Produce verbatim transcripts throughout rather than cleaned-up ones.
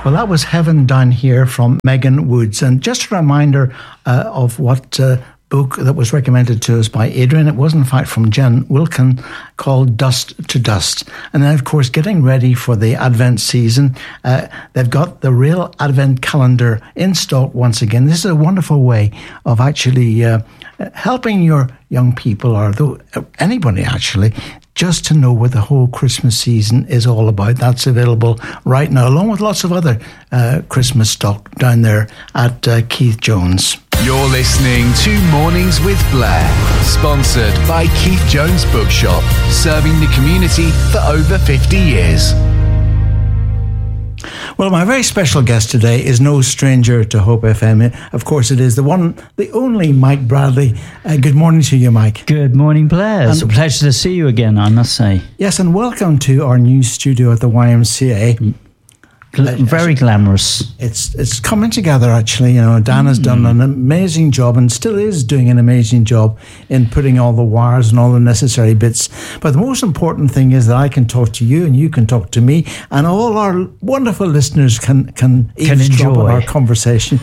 Well, that was Heaven Down Here from Megan Woods. And just a reminder uh, of what uh, book that was recommended to us by Adrian. It was, in fact, from Jen Wilkin, called Dust to Dust. And then, of course, getting ready for the Advent season. Uh, they've got the real Advent calendar in stock once again. This is a wonderful way of actually uh, helping your young people, or though, anybody actually, just to know what the whole Christmas season is all about. That's available right now, along with lots of other uh, Christmas stock down there at uh, Keith Jones. You're listening to Mornings with Blair, sponsored by Keith Jones Bookshop, serving the community for over fifty years. Well, my very special guest today is no stranger to Hope F M. Of course, it is the one, the only Mike Bradley. Uh, good morning to you, Mike. Good morning, Blair. It's and, a pleasure to see you again, I must say. Yes, and welcome to our new studio at the Y M C A. Gl- very glamorous. It's it's coming together, actually. You know, Dan has done an amazing job and still is doing an amazing job in putting all the wires and all the necessary bits. But the most important thing is that I can talk to you and you can talk to me, and all our wonderful listeners can can, can eavesdrop enjoy on our conversation.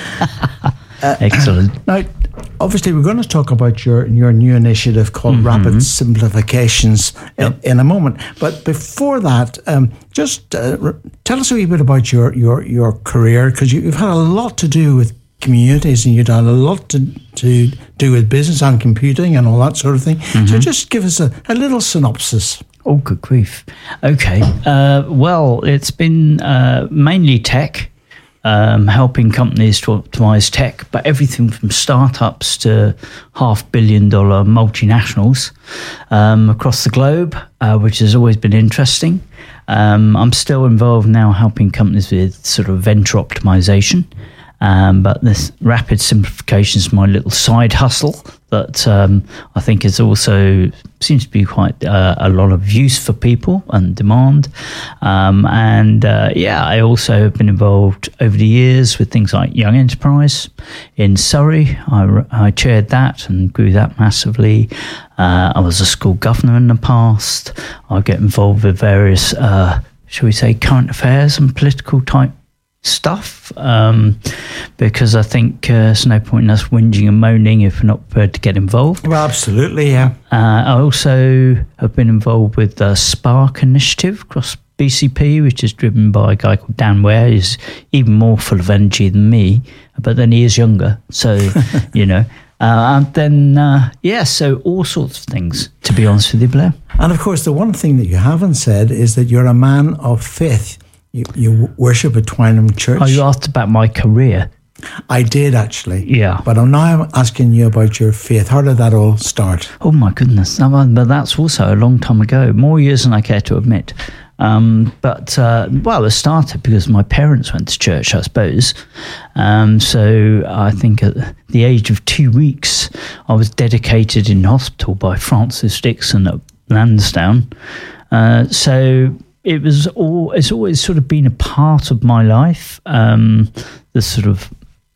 uh, Excellent. Now, obviously, we're going to talk about your, your new initiative called mm-hmm. Rapid Simplifications in, in a moment. But before that, um, just uh, tell us a wee bit about your, your, your career, because you, you've had a lot to do with communities and you've done a lot to, to do with business and computing and all that sort of thing. Mm-hmm. So just give us a, a little synopsis. Oh, good grief. Okay. Uh, well, it's been uh, mainly tech. Um, helping companies to optimize tech, but everything from startups to half billion dollar multinationals um, across the globe, uh, which has always been interesting. Um, I'm still involved now helping companies with sort of venture optimization. Um, but this rapid simplification is my little side hustle that um, I think is also seems to be quite uh, a lot of use for people and demand. Um, and uh, yeah, I also have been involved over the years with things like Young Enterprise in Surrey. I, I chaired that and grew that massively. Uh, I was a school governor in the past. I get involved with various, uh, shall we say, current affairs and political type stuff, um, because I think uh, there's no point in us whinging and moaning if we're not prepared to get involved. Well, absolutely, yeah. Uh, I also have been involved with the Spark initiative across B C P, which is driven by a guy called Dan Ware. He's even more full of energy than me, but then he is younger, so, you know. Uh, and then, uh, yeah, so all sorts of things, to be honest with you, Blair. And of course, the one thing that you haven't said is that you're a man of faith. You, you worship at Twynham Church. Oh, you asked about my career. I did, actually. Yeah. But I'm now asking you about your faith. How did that all start? Oh, my goodness. But that's also a long time ago, more years than I care to admit. Um, but, uh, well, it started because my parents went to church, I suppose. Um, so I think at the age of two weeks, I was dedicated in hospital by Francis Dixon at Lansdowne. Uh, so... It was all. It's always sort of been a part of my life, um, the sort of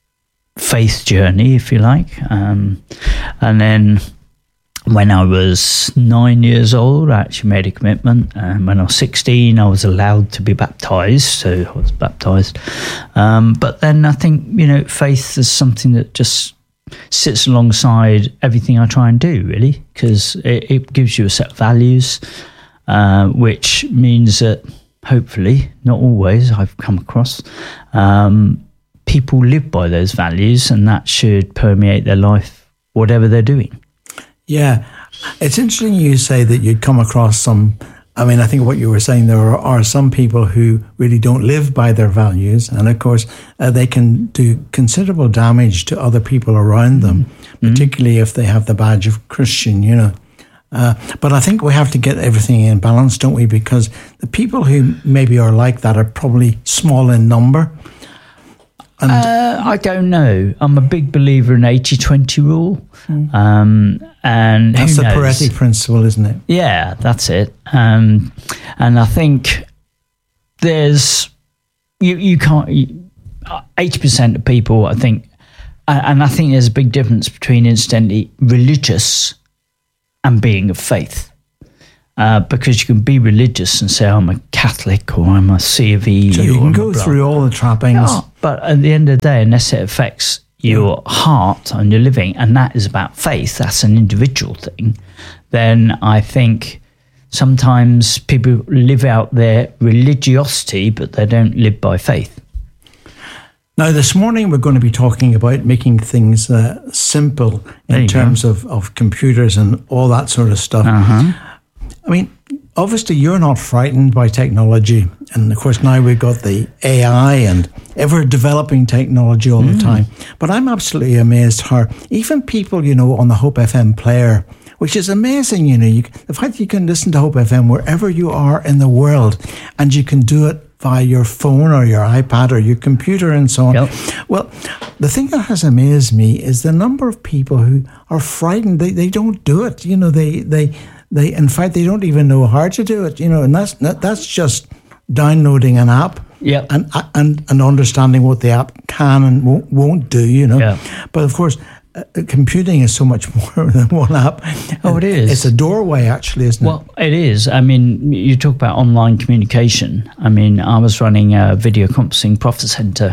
faith journey, if you like. Um, and then when I was nine years old, I actually made a commitment. And when I was sixteen, I was allowed to be baptised, so I was baptised. Um, but then I think, you know, faith is something that just sits alongside everything I try and do, really, because it, it gives you a set of values. Uh, which means that hopefully, not always, I've come across, um, people live by those values, and that should permeate their life, whatever they're doing. Yeah, it's interesting you say that you'd come across some, I mean, I think what you were saying, there are, are some people who really don't live by their values, and of course, uh, they can do considerable damage to other people around them, mm-hmm. particularly if they have the badge of Christian, you know. Uh, but I think we have to get everything in balance, don't we? Because the people who maybe are like that are probably small in number. And uh, I don't know. I'm a big believer in eighty twenty rule. Mm. Um, and that's the Pareto principle, isn't it? Yeah, that's it. Um, and I think there's, you, you can't, you, eighty percent of people, I think, and I think there's a big difference between incidentally religious and being of faith. Uh, because you can be religious and say, I'm a Catholic or I'm a C of E. So you can go blah. through all the trappings. Yeah, but at the end of the day, unless it affects your heart and your living, and that is about faith, that's an individual thing, then I think sometimes people live out their religiosity, but they don't live by faith. Now, this morning we're going to be talking about making things uh, simple in terms of, of computers and all that sort of stuff. Uh-huh. I mean, obviously you're not frightened by technology. And of course now we've got the A I and ever developing technology all mm. the time. But I'm absolutely amazed how even people, you know, on the Hope F M player, which is amazing, you know, you, the fact that you can listen to Hope F M wherever you are in the world, and you can do it via your phone or your iPad or your computer and so on. Yep. Well, the thing that has amazed me is the number of people who are frightened. They they don't do it. You know, they they they in fact they don't even know how to do it. You know, and that's that's just downloading an app. Yep. and and and understanding what the app can and won't, won't do. You know, yeah. But of course, Uh, computing is so much more than one app. Oh, it is. It's a doorway, actually, isn't well, it? Well, it is. I mean, you talk about online communication. I mean, I was running a video conferencing profit center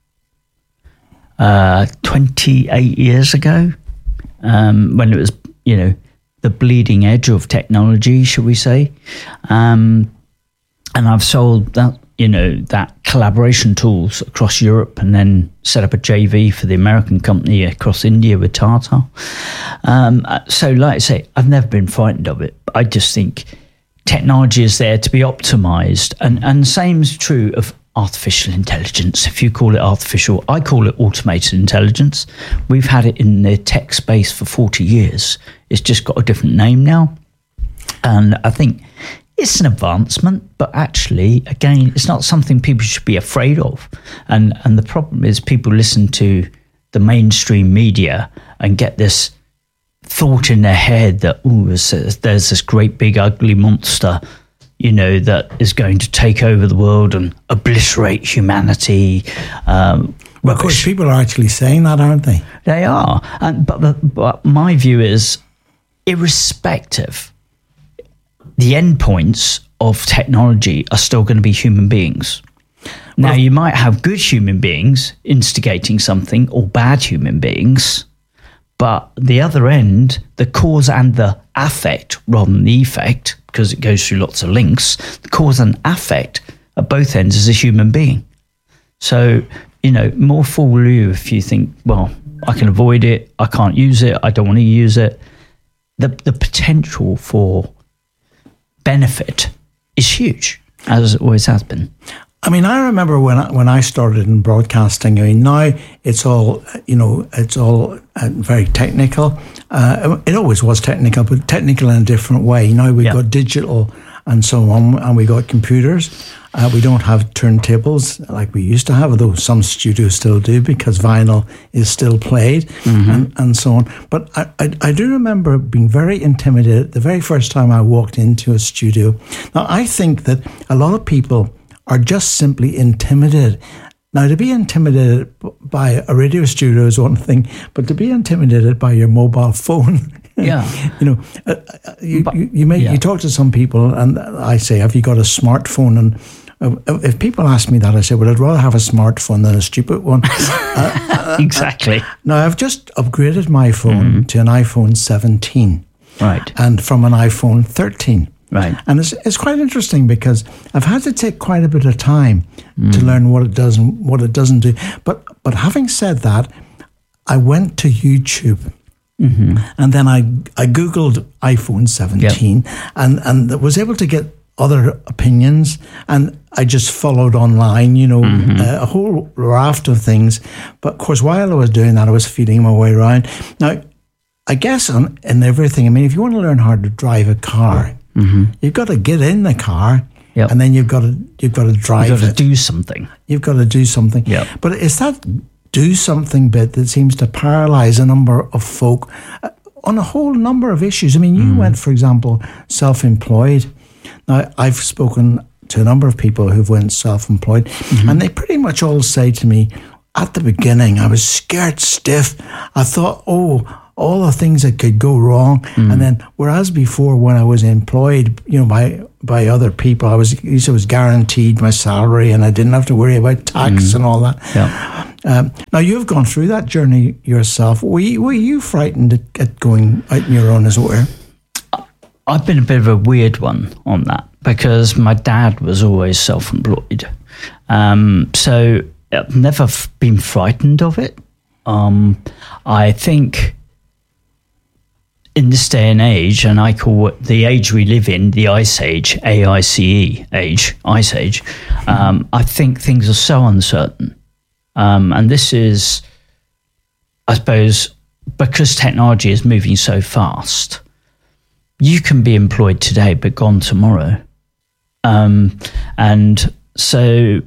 uh, twenty-eight years ago, um, when it was, you know, the bleeding edge of technology, shall we say. Um, and I've sold that, you know, that collaboration tools across Europe, and then set up a J V for the American company across India with Tata. Um, so like I say, I've never been frightened of it. I just think technology is there to be optimized. And, and same is true of artificial intelligence. If you call it artificial, I call it automated intelligence. We've had it in the tech space for forty years. It's just got a different name now. And I think it's an advancement, but actually, again, it's not something people should be afraid of. And and the problem is people listen to the mainstream media and get this thought in their head that, ooh, there's, there's this great big ugly monster, you know, that is going to take over the world and obliterate humanity. Um, well, of course, people are actually saying that, aren't they? They are. And, but, the, but my view is, irrespective, the endpoints of technology are still going to be human beings. Now, well, you might have good human beings instigating something or bad human beings, but the other end, the cause and the affect rather than the effect, because it goes through lots of links, the cause and affect at both ends is a human being. So, you know, more fool you if you think, well, I can avoid it, I can't use it, I don't want to use it. The the potential for benefit is huge, as it always has been. I mean, I remember when I, when I started in broadcasting. I mean, now it's all, you know, it's all uh, very technical. Uh, it always was technical, but technical in a different way. Now we've yeah. got digital and so on, and we got computers. Uh, we don't have turntables like we used to have, although some studios still do because vinyl is still played mm-hmm. and, and so on. But I, I, I do remember being very intimidated the very first time I walked into a studio. Now, I think that a lot of people are just simply intimidated. Now, to be intimidated by a radio studio is one thing, but to be intimidated by your mobile phone, yeah, you know, uh, you, but, you, you may yeah. you talk to some people, and I say, "Have you got a smartphone?" And uh, if people ask me that, I say, "Well, I'd rather have a smartphone than a stupid one." uh, exactly. Uh, now, I've just upgraded my phone mm-hmm. to an iPhone seventeen, right, and from an iPhone thirteen. Right. And it's it's quite interesting because I've had to take quite a bit of time mm. to learn what it does and what it doesn't do. But but having said that, I went to YouTube mm-hmm. and then I I Googled iPhone seventeen yep. and, and was able to get other opinions, and I just followed online, you know, mm-hmm. uh, a whole raft of things. But of course, while I was doing that, I was feeling my way around. Now, I guess on, in everything, I mean, if you want to learn how to drive a car, mm-hmm. you've got to get in the car, yep. and then you've got to you've got to drive You've got to it. do something. You've got to do something. Yep. But it's that do something bit that seems to paralyse a number of folk uh, on a whole number of issues. I mean, you mm. went, for example, self-employed. Now, I've spoken to a number of people who've went self-employed, mm-hmm. and they pretty much all say to me, at the beginning, I was scared stiff. I thought, oh, all the things that could go wrong. Mm. And then, whereas before when I was employed, you know, by by other people, I was I was guaranteed my salary, and I didn't have to worry about tax mm. and all that. Yeah. Um, now you've gone through that journey yourself. Were you, were you frightened at, at going out on your own, as it were? I've been a bit of a weird one on that because my dad was always self-employed, um, so I've never f- been frightened of it. Um, I think in this day and age, and I call it the age we live in, the Ice Age, A I C E age, Ice Age, um, I think things are so uncertain. Um, and this is, I suppose, because technology is moving so fast, you can be employed today but gone tomorrow. Um, and so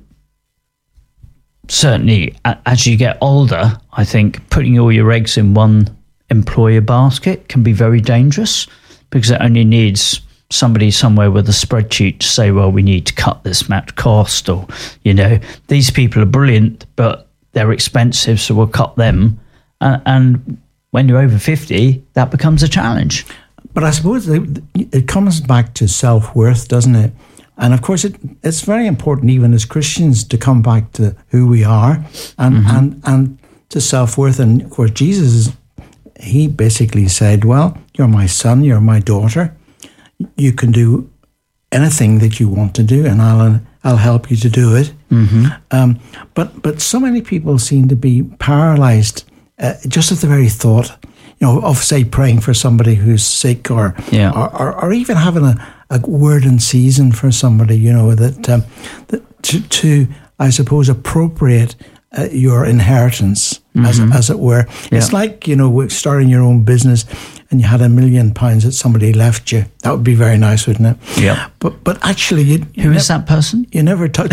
certainly as you get older, I think putting all your eggs in one employer basket can be very dangerous because it only needs somebody somewhere with a spreadsheet to say, well, we need to cut this much cost, or, you know, these people are brilliant, but they're expensive, so we'll cut them. Uh, and when you're over fifty, that becomes a challenge. But I suppose it comes back to self-worth, doesn't it? And of course, it, it's very important, even as Christians, to come back to who we are and, mm-hmm. and, and to self-worth. And of course, Jesus, he basically said, well, you're my son, you're my daughter. You can do anything that you want to do, and I'll I'll help you to do it. Mm-hmm. Um, but but so many people seem to be paralyzed uh, just at the very thought, you know, of say praying for somebody who's sick, or yeah. or, or, or even having a, a word in season for somebody, you know, that um, that to, to I suppose appropriate uh, your inheritance, mm-hmm. as as it were. Yeah. It's like, you know, starting your own business, and you had a million pounds that somebody left you. That would be very nice, wouldn't it? Yeah. But but actually, you, you who is ne- that person? You never touch.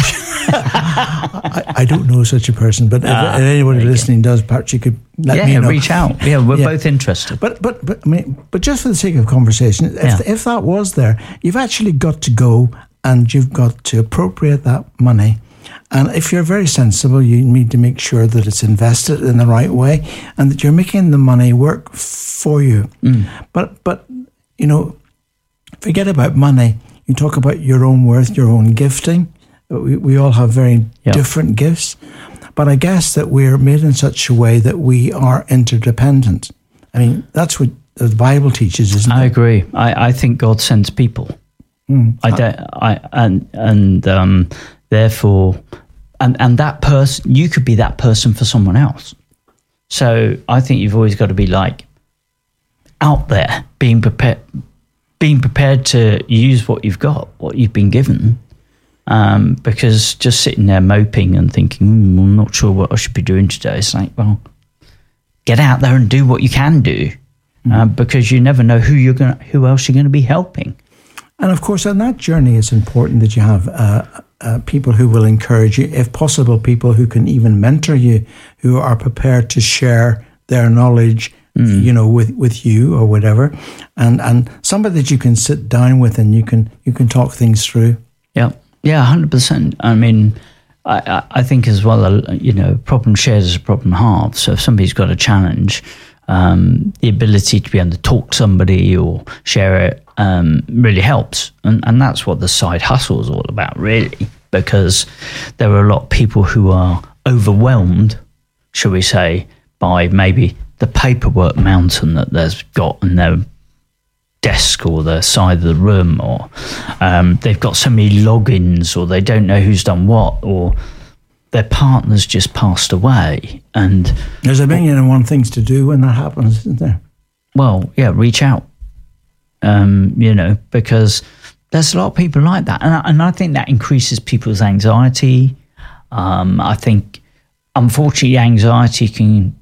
I, I don't know such a person, but ah, if, if anybody listening does, perhaps you could let yeah, me know. Reach out. Yeah, we're yeah. both interested. But but but I mean, but just for the sake of conversation, if yeah. if that was there, you've actually got to go and you've got to appropriate that money. And if you're very sensible, you need to make sure that it's invested in the right way and that you're making the money work for you. Mm. But, but you know, forget about money. You talk about your own worth, your own gifting. We, we all have very yep. different gifts. But I guess that we're made in such a way that we are interdependent. I mean, that's what the Bible teaches, isn't I it? I agree. I, I think God sends people. Mm. I don't, I, and, and, um, therefore, and, and that person, you could be that person for someone else. So I think you've always got to be like out there, being prepared, being prepared to use what you've got, what you've been given. Um, because just sitting there moping and thinking, mm, I'm not sure what I should be doing today. It's like, well, get out there and do what you can do, mm-hmm. uh, because you never know who you're going, who else you're going to be helping. And of course, on that journey, it's important that you have uh, uh, people who will encourage you, if possible, people who can even mentor you, who are prepared to share their knowledge, mm. you know, with, with you or whatever, and and somebody that you can sit down with and you can you can talk things through. Yeah, yeah, one hundred percent. I mean, I I think as well, uh, you know, problem shared is a problem halved. So if somebody's got a challenge, um, the ability to be able to talk to somebody or share it um, really helps. And, and that's what the side hustle is all about, really, because there are a lot of people who are overwhelmed, shall we say, by maybe the paperwork mountain that they've got in their desk or the side of the room, or um, they've got so many logins, or they don't know who's done what, or their partner's just passed away. And there's a million and one things to do when that happens, isn't there? Well, yeah, reach out, um, you know, because there's a lot of people like that. And I, and I think that increases people's anxiety. Um, I think, unfortunately, anxiety can,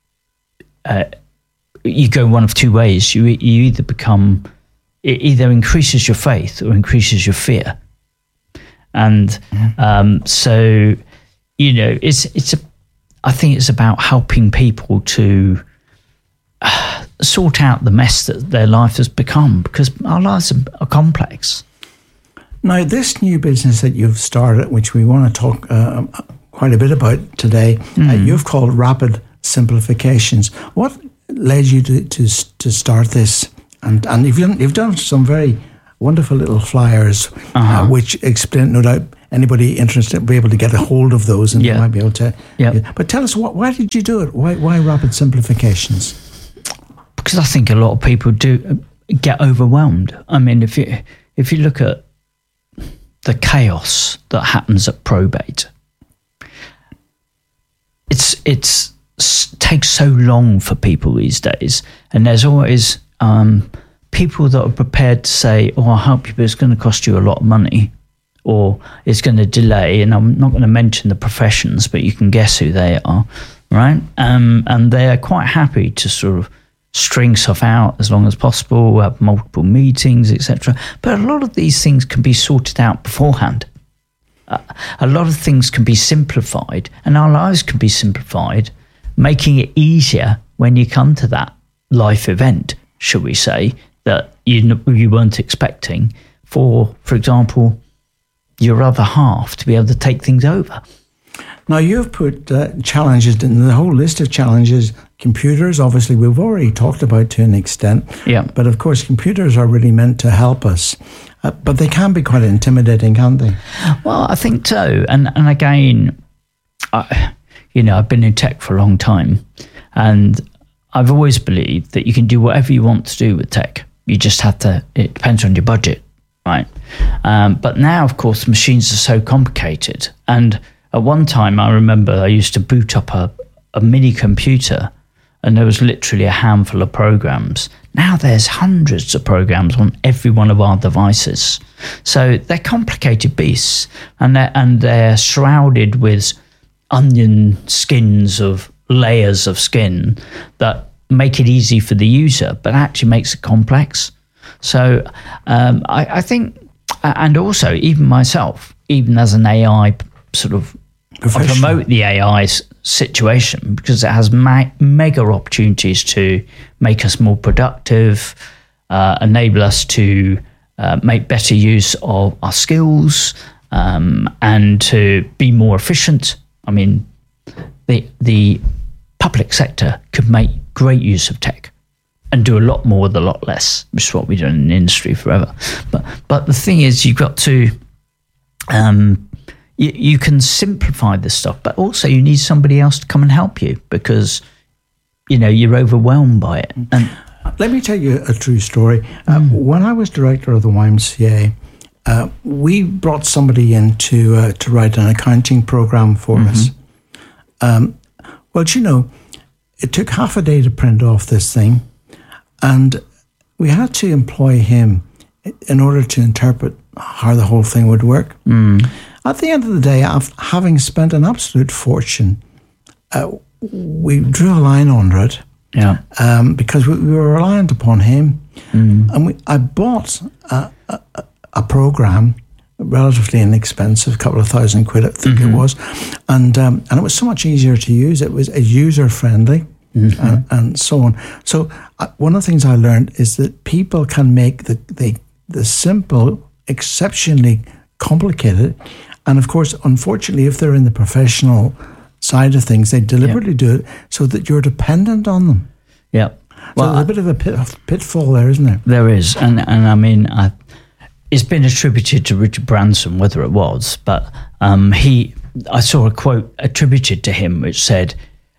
uh, you go one of two ways. You, you either become, it either increases your faith or increases your fear. And mm-hmm. um, so, you know, it's, it's a, I think it's about helping people to uh, sort out the mess that their life has become, because our lives are, are complex. Now, this new business that you've started, which we want to talk uh, quite a bit about today, mm. uh, you've called Rapid Simplifications. What led you to to, to start this? And and you've done, you've done some very wonderful little flyers, uh-huh. uh, which explain, no doubt, anybody interested will be able to get a hold of those, and yeah. they might be able to. Yeah. Yeah. But tell us, what, why did you do it? Why why rapid simplifications? Because I think a lot of people do get overwhelmed. I mean, if you if you look at the chaos that happens at probate, it's it's it takes so long for people these days, and there's always um, people that are prepared to say, "Oh, I'll help you, but it's going to cost you a lot of money," or it's going to delay. And I'm not going to mention the professions, but you can guess who they are, right? Um, and they are quite happy to sort of string stuff out as long as possible, have multiple meetings, et cetera. But a lot of these things can be sorted out beforehand. Uh, a lot of things can be simplified, and our lives can be simplified, making it easier when you come to that life event, shall we say, that you you weren't expecting. For for example, your other half to be able to take things over. Now, you've put uh, challenges in the whole list of challenges. Computers, obviously, we've already talked about to an extent. Yeah. But of course, computers are really meant to help us. Uh, but they can be quite intimidating, can't they? Well, I think so. And and again, I, you know, I've been in tech for a long time, and I've always believed that you can do whatever you want to do with tech. You just have to. It depends on your budget, right? Um, but now, of course, machines are so complicated. And at one time, I remember I used to boot up a, a mini computer, and there was literally a handful of programs. Now there's hundreds of programs on every one of our devices. So they're complicated beasts, and they're, and they're shrouded with onion skins of layers of skin that make it easy for the user, but actually makes it complex. So um, I, I think, and also even myself, even as an A I sort of, I promote the A I situation because it has ma- mega opportunities to make us more productive, uh, enable us to uh, make better use of our skills, um, and to be more efficient. I mean, the the public sector could make great use of tech and do a lot more with a lot less, which is what we've done in the industry forever. But but the thing is, you've got to um, you, you can simplify this stuff, but also you need somebody else to come and help you because you know you're overwhelmed by it. And let me tell you a true story. Mm. Um, when I was director of the Y M C A, uh, we brought somebody in to uh, to write an accounting program for mm-hmm. us. Um, well, you know, it took half a day to print off this thing, and we had to employ him in order to interpret how the whole thing would work. Mm. At the end of the day, having spent an absolute fortune, uh, we drew a line under it. Yeah. Um, because we, we were reliant upon him, mm. and we, I bought a, a, a program, relatively inexpensive, a couple of thousand quid, I think mm-hmm. it was, and um, and it was so much easier to use. It was user friendly, mm-hmm. and, and so on. So uh, one of the things I learned is that people can make the the, the simple exceptionally complicated, and of course, unfortunately, if they're in the professional side of things, they deliberately yeah. do it so that you're dependent on them. Yeah. Well, so there's a bit of a pit, pitfall there, isn't there? There is, and and I mean, I, it's been attributed to Richard Branson, whether it was, but um, he, I saw a quote attributed to him which said,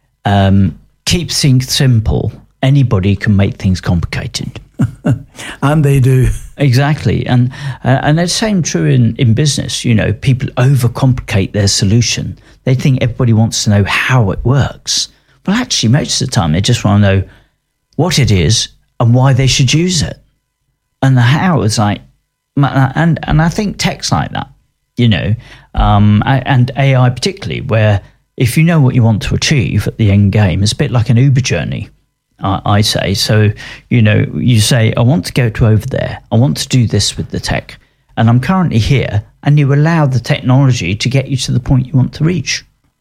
um, "Keep things simple. Anybody can make things complicated." And they do. Exactly. And uh, and the same true in, in business. You know, people overcomplicate their solution. They think everybody wants to know how it works. Well, actually, most of the time, they just want to know what it is and why they should use it. And the how is like, and, and I think tech's like that, you know, um, and A I particularly, where if you know what you want to achieve at the end game, it's a bit like an Uber journey. I say. So, you know, you say, I want to go to over there. I want to do this with the tech. And I'm currently here. And you allow the technology to get you to the point you want to reach.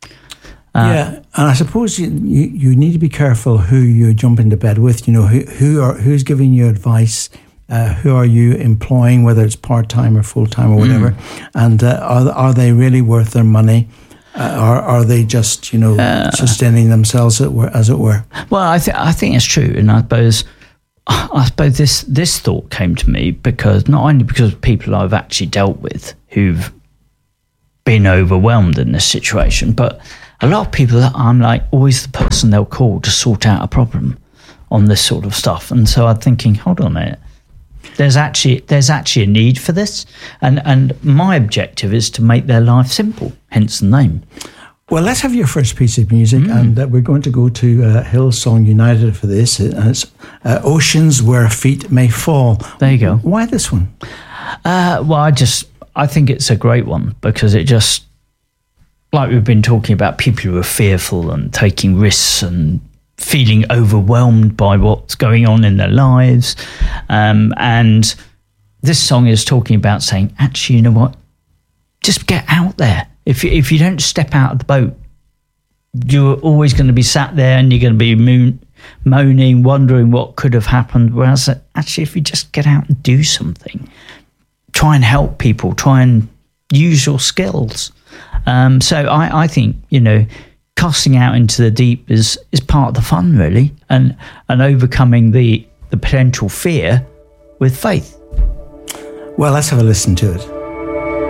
Uh, yeah. And I suppose you, you, you need to be careful who you jump into bed with. You know, who, who are who's giving you advice? Uh, who are you employing, whether it's part-time or full-time or whatever? Mm. And uh, are, are they really worth their money? Uh, or are they just, you know, uh, sustaining themselves, as it were? As it were? Well, I, th- I think it's true. And I suppose, I suppose this, this thought came to me because not only because of people I've actually dealt with who've been overwhelmed in this situation, but a lot of people that I'm like always the person they'll call to sort out a problem on this sort of stuff. And so I'm thinking, hold on a minute. There's actually there's actually a need for this, and and my objective is to make their life simple. Hence the name. Well, let's have your first piece of music, mm. and uh, we're going to go to uh, Hillsong United for this. And it's uh, "Oceans Where Feet May Fall." There you go. Why this one? Uh, well, I just I think it's a great one because it just, like we've been talking about, people who are fearful and taking risks and feeling overwhelmed by what's going on in their lives. Um, and this song is talking about saying, actually, you know what? Just get out there. If you, if you don't step out of the boat, you're always going to be sat there and you're going to be moan, moaning, wondering what could have happened. Whereas actually, if you just get out and do something, try and help people, try and use your skills. Um, so I, I think, you know, casting out into the deep is, is part of the fun, really, and and overcoming the, the potential fear with faith. Well, let's have a listen to it.